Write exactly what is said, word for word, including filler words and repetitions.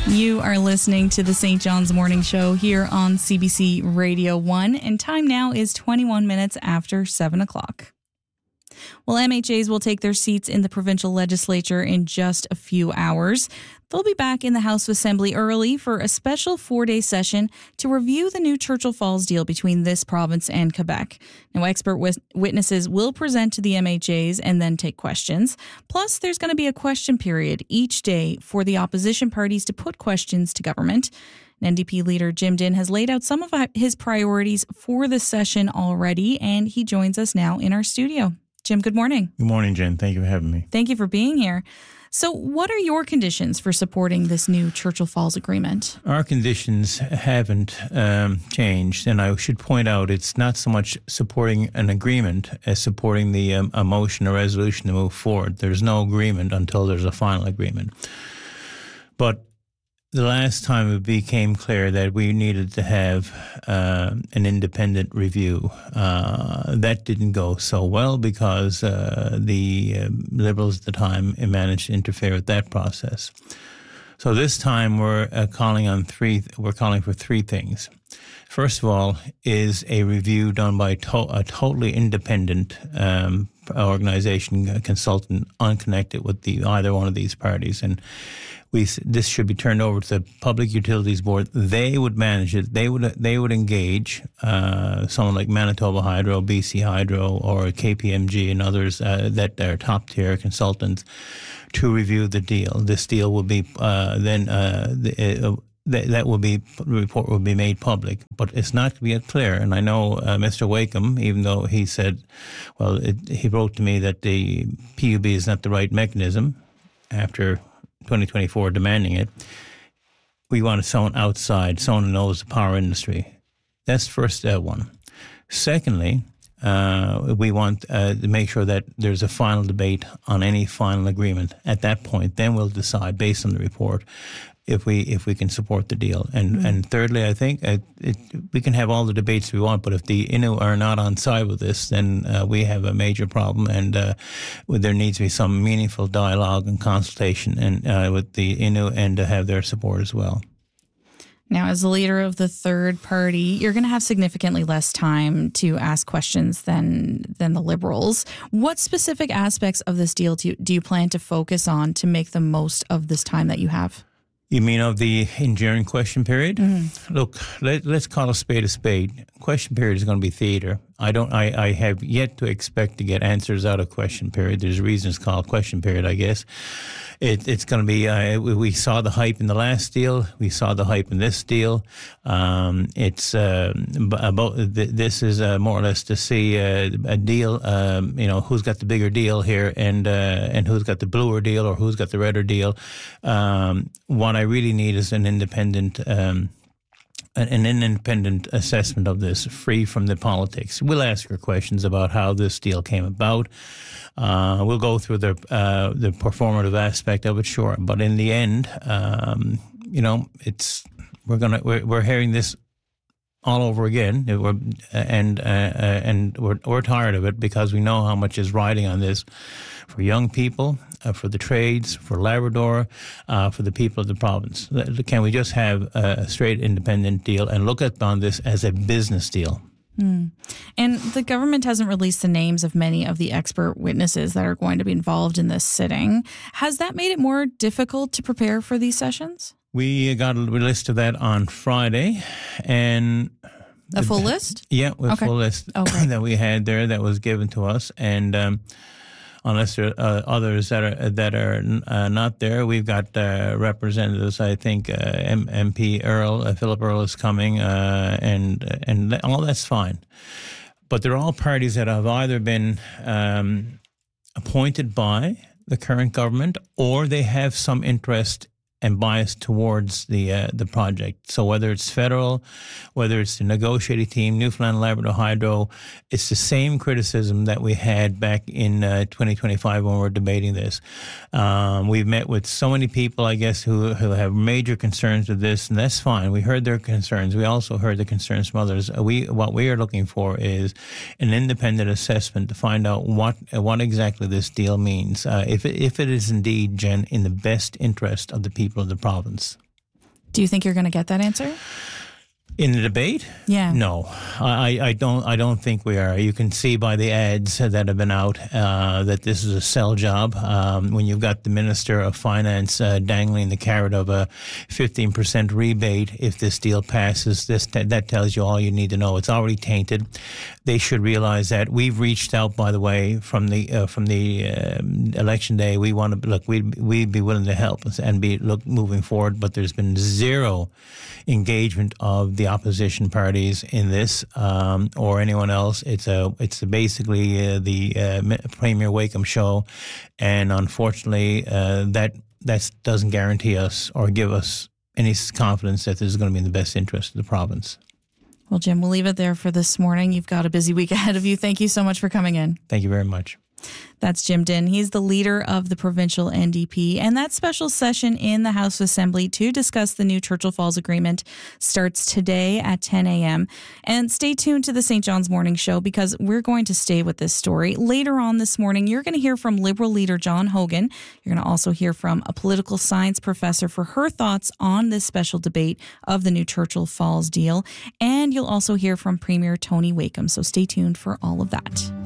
You are listening to the Saint John's Morning Show here on C B C Radio one, and time now is twenty-one minutes after seven o'clock. Well, M H As will take their seats in the provincial legislature in just a few hours. They'll be back in the House of Assembly early for a special four-day session to review the new Churchill Falls deal between this province and Quebec. Now, expert witnesses will present to the M H As and then take questions. Plus, there's going to be a question period each day for the opposition parties to put questions to government. N D P leader Jim Dinn has laid out some of his priorities for the session already, and he joins us now in our studio. Jim, good morning. Good morning, Jen. Thank you for having me. Thank you for being here. So what are your conditions for supporting this new Churchill Falls agreement? Our conditions haven't um, changed, and I should point out it's not so much supporting an agreement as supporting the um, a motion or resolution to move forward. There's no agreement until there's a final agreement. But the last time it became clear that we needed to have uh, an independent review. Uh, that didn't go so well because uh, the uh, Liberals at the time managed to interfere with that process. So this time we're uh, calling on three. We're calling for three things. First of all, is a review done by to- a totally independent um, organization, a consultant, unconnected with the either one of these parties, and we this should be turned over to the Public Utilities Board. They would manage it. They would they would engage uh, someone like Manitoba Hydro, B C Hydro, or K P M G and others uh, that are top tier consultants to review the deal. This deal will be uh, then uh, the, uh, That, that will be, the report will be made public, but it's not yet clear. And I know uh, Mister Wakeham, even though he said, well, it, he wrote to me that the P U B is not the right mechanism after twenty twenty-four demanding it. We wanted someone outside, someone who knows the power industry. That's the first uh, one. Secondly, uh, we want uh, to make sure that there's a final debate on any final agreement. At that point, then we'll decide based on the report if we if we can support the deal. And mm-hmm. and thirdly, I think uh, it, we can have all the debates we want, but if the Innu are not on side with this, then uh, we have a major problem, and uh, there needs to be some meaningful dialogue and consultation and uh, with the Innu and to have their support as well. Now, as the leader of the third party, you're going to have significantly less time to ask questions than than the Liberals. What specific aspects of this deal do you, do you plan to focus on to make the most of this time that you have? You mean of the enduring question period? Mm-hmm. Look, let, let's call a spade a spade. Question period is going to be theater. I don't. I, I have yet to expect to get answers out of question period. There's reasons called question period, I guess. It, it's going to be. Uh, we saw the hype in the last deal. We saw the hype in this deal. Um, it's uh, about. This is uh, more or less to see uh, a deal. Um, you know, who's got the bigger deal here, and uh, and who's got the bluer deal, or who's got the redder deal. Um, what I really need is an independent. Um, an independent assessment of this, free from the politics. We'll ask her questions about how this deal came about. Uh, we'll go through the uh, the performative aspect of it, sure. But in the end, um, you know, it's we're gonna we're, we're hearing this all over again. We're, and uh, and we're we're tired of it because we know how much is riding on this for young people, uh, for the trades, for Labrador, uh, for the people of the province. Can we just have a straight independent deal and look at on this as a business deal? Mm. And the government hasn't released the names of many of the expert witnesses that are going to be involved in this sitting. Has that made it more difficult to prepare for these sessions? We got a list of that on Friday, and a full list? Yeah, a okay. full list okay. that we had there that was given to us, and um, unless there are uh, others that are that are uh, not there, we've got uh, representatives. I think uh, M- MP Earl, uh, Philip Earl is coming, uh, and and all that's fine. But they're all parties that have either been um, appointed by the current government, or they have some interest and bias towards the uh, the project. So whether it's federal, whether it's the negotiating team, Newfoundland Labrador Hydro, it's the same criticism that we had back in uh, twenty twenty-five when we were debating this. Um, we've met with so many people, I guess, who, who have major concerns with this, and that's fine. We heard their concerns. We also heard the concerns from others. We What we are looking for is an independent assessment to find out what what exactly this deal means. Uh, if, it, if it is indeed, Jen, in the best interest of the people of the province. Do you think you're going to get that answer? In the debate? Yeah. No, I, I don't. I don't think we are. You can see by the ads that have been out uh, that this is a sell job. Um, when you've got the Minister of Finance uh, dangling the carrot of a fifteen percent rebate if this deal passes, this that tells you all you need to know. It's already tainted. They should realize that. We've reached out, by the way, from the uh, from the uh, election day. We want to look. We'd we'd be willing to help and be look moving forward. But there's been zero engagement of the opposition parties in this um, or anyone else. It's a it's basically uh, the uh, Premier Wakeham show, and unfortunately, uh, that that doesn't guarantee us or give us any confidence that this is going to be in the best interest of the province. Well, Jim, we'll leave it there for this morning. You've got a busy week ahead of you. Thank you so much for coming in. Thank you very much. That's Jim Dinn. He's the leader of the provincial N D P. And that special session in the House of Assembly to discuss the new Churchill Falls Agreement starts today at ten a.m. And stay tuned to the Saint John's Morning Show because we're going to stay with this story. Later on this morning, you're going to hear from Liberal leader John Hogan. You're going to also hear from a political science professor for her thoughts on this special debate of the new Churchill Falls deal. And you'll also hear from Premier Tony Wakeham. So stay tuned for all of that.